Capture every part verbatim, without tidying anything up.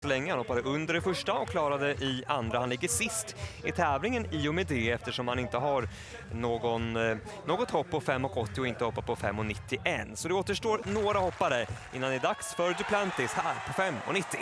länge. Han hoppade under det första och klarade i andra. Han ligger sist i tävlingen i och med det, eftersom han inte har någon, eh, något hopp på fem åttio och inte hoppar på fem nittioen. Så det återstår några hoppare innan det är dags för Duplantis här på fem nittio.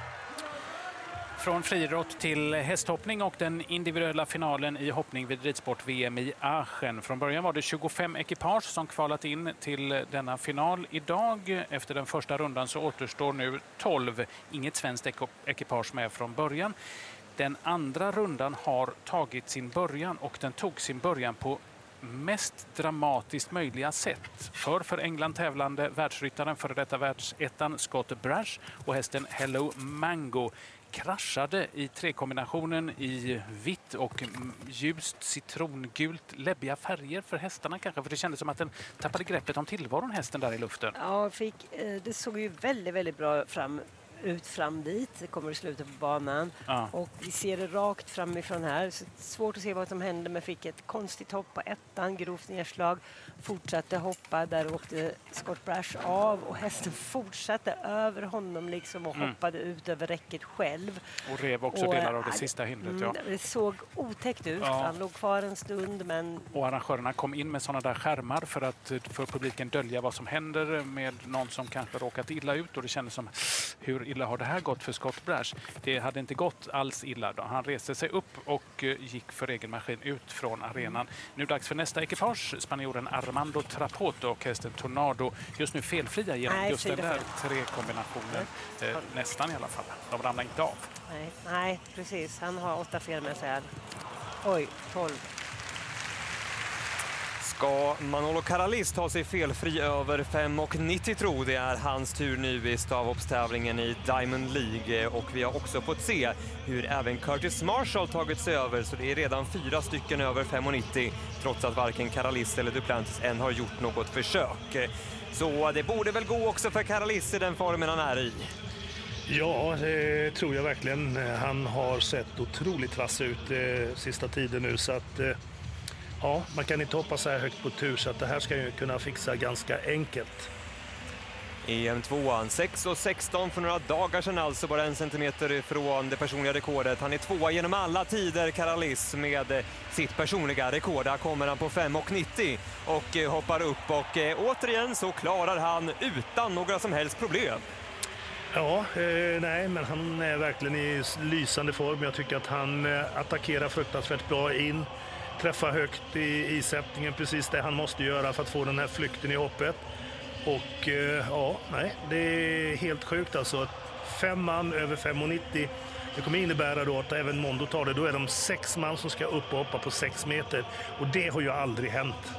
Från friidrott till hästhoppning och den individuella finalen i hoppning vid ridsport-V M i Aachen. Från början var det tjugofem ekipage som kvalat in till denna final. Idag, efter den första rundan, så återstår nu tolv. Inget svenskt ekipage med från början. Den andra rundan har tagit sin början, och den tog sin början på mest dramatiskt möjliga sätt. För för England tävlande världsryttaren, för detta världsettan Scott Brash och hästen Hello Mango kraschade i trekombinationen i vitt och ljust citrongult, läbbiga färger för hästarna kanske, för det kändes som att den tappade greppet om tillvaron, hästen där i luften. Ja, fick, det såg ju väldigt, väldigt bra fram ut fram dit. Det kommer i slutet på banan. Ja. Och vi ser det rakt framifrån här. Så svårt att se vad som hände, men fick ett konstigt hopp på ettan, grovt nedslag. Fortsatte hoppa, där åkte Scott Brash av och hästen fortsatte över honom liksom och mm. hoppade ut över räcket själv. Och rev också och, delar av det äh, sista hindret. Mm, ja. Det såg otäckt ut. Ja. Han låg kvar en stund, men... Och arrangörerna kom in med sådana där skärmar för att för publiken dölja vad som händer med någon som kanske råkat illa ut, och det kändes som hur illa har det här gått för Scott Brash? Det hade inte gått alls illa då. Han reste sig upp och gick för egen maskin ut från arenan. Nu dags för nästa ekipage. Spanjoren Armando Trapoto och hästen Tornado. Just nu felfria genom Nej, just den där tre kombinationen. Eh, nästan i alla fall. De ramlar inte av. Nej, Nej, precis. Han har åtta fel med sig här. Oj, tolv. Ska Manolo Caralis ta sig felfri över fem nittio tro? Det är hans tur nu i stavhoppstävlingen i Diamond League, och vi har också fått se hur även Curtis Marshall tagit sig över, så det är redan fyra stycken över fem nittio trots att varken Caralis eller Duplantis än har gjort något försök. Så det borde väl gå också för Caralis i den formen han är i. Ja, det tror jag verkligen. Han har sett otroligt vass ut eh, sista tiden nu, så att eh, ja, man kan inte hoppa så här högt på tur, så att det här ska ju kunna fixa ganska enkelt. E M tvåan, sex sexton för några dagar sedan, alltså bara en centimeter ifrån det personliga rekordet. Han är tvåa genom alla tider, Caralis, med sitt personliga rekord. Där kommer han på fem nittio och hoppar upp, och återigen så klarar han utan några som helst problem. Ja, eh, nej, men han är verkligen i lysande form. Jag tycker att han eh, attackerar fruktansvärt bra in. Träffa högt i, i sättningen, precis det han måste göra för att få den här flykten i hoppet. Och eh, ja, nej, det är helt sjukt alltså. Fem man över fem nittio. Det kommer innebära då att även Mondo tar det. Då är de sex man som ska upp och hoppa på sex meter. Och det har ju aldrig hänt.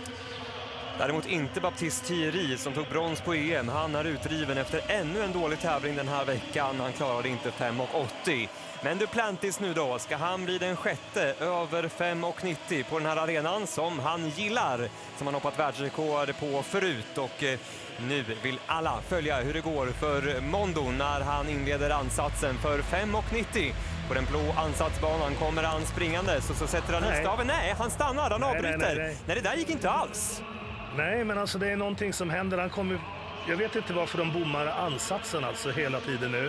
Däremot inte Baptiste Thierry som tog brons på E M. Han är utdriven efter ännu en dålig tävling den här veckan. Han klarade inte fem åttio. Men Duplantis nu då, ska han bli den sjätte över fem nittio på den här arenan som han gillar, som han hoppat världsrekord på förut. Och eh, nu vill alla följa hur det går för Mondo när han inleder ansatsen för fem nittio. På den blå ansatsbanan kommer han springande, så, så sätter han i staven. Nej, han stannar, han nej, avbryter. Nej, nej, nej. nej, det där gick inte alls. Nej, men alltså det är någonting som händer. Han kommer, jag vet inte varför de bommar ansatsen alltså hela tiden nu.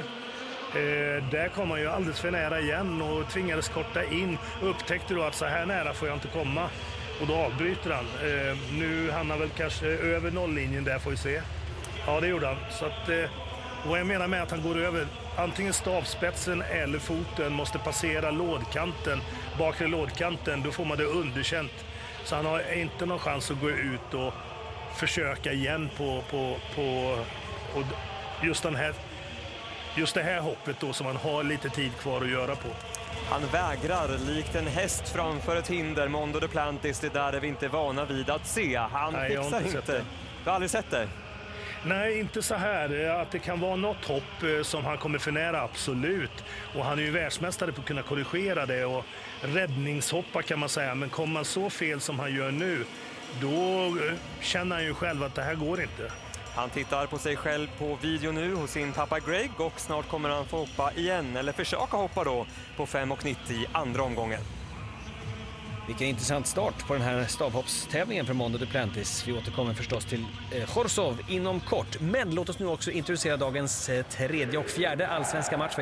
Eh, där kom han ju alldeles för nära igen och tvingades korta in. Upptäckte då att så här nära får jag inte komma. Och då avbryter han. Eh, nu hamnar väl kanske över nolllinjen där, får vi se. Ja, det gjorde han. Så att, eh, vad jag menar med att han går över antingen stavspetsen eller foten, måste passera lådkanten, bakre lådkanten, då får man det underkänt. Så han har inte någon chans att gå ut och försöka igen på, på, på, på just, den här, just det här hoppet då, som han har lite tid kvar att göra på. Han vägrar likt en häst framför ett hinder. Mondo Duplantis, det där är vi inte vana vid att se. Han Nej, fixar inte. inte. Du har aldrig sett det? Nej, inte så här. Att det kan vara något hopp som han kommer för nära, absolut. Och han är ju världsmästare på att kunna korrigera det och räddningshoppa kan man säga. Men kommer man så fel som han gör nu, då känner han ju själv att det här går inte. Han tittar på sig själv på video nu hos sin pappa Greg, och snart kommer han få hoppa igen, eller försöka hoppa då, på fem nittio i andra omgången. Vilken intressant start på den här stavhoppstävlingen för Mondo Duplantis. Vi återkommer förstås till eh, Chorzów inom kort. Men låt oss nu också introducera dagens eh, tredje och fjärde allsvenska match.